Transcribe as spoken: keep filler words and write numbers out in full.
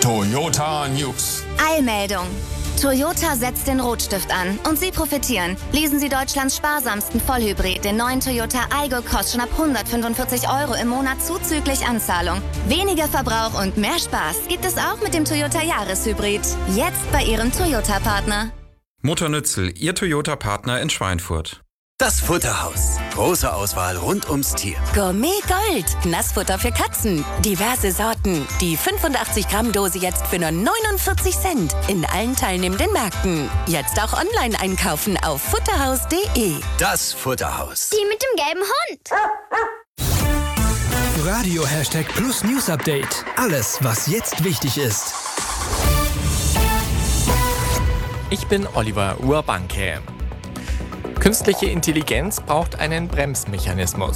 Toyota News. Eilmeldung. Toyota setzt den Rotstift an und Sie profitieren. Leasen Sie Deutschlands sparsamsten Vollhybrid, den neuen Toyota Aygo Cross, schon ab hundertfünfundvierzig Euro im Monat zuzüglich Anzahlung. Weniger Verbrauch und mehr Spaß gibt es auch mit dem Toyota Jahreshybrid. Jetzt bei Ihrem Toyota-Partner. Motor Nützel, Ihr Toyota-Partner in Schweinfurt. Das Futterhaus. Große Auswahl rund ums Tier. Gourmet Gold. Nassfutter für Katzen. Diverse Sorten. Die fünfundachtzig Gramm Dose jetzt für nur neunundvierzig Cent. In allen teilnehmenden Märkten. Jetzt auch online einkaufen auf futterhaus punkt de. Das Futterhaus. Die mit dem gelben Hund. Radio Hashtag Plus News Update. Alles, was jetzt wichtig ist. Ich bin Oliver Urbanke. Künstliche Intelligenz braucht einen Bremsmechanismus.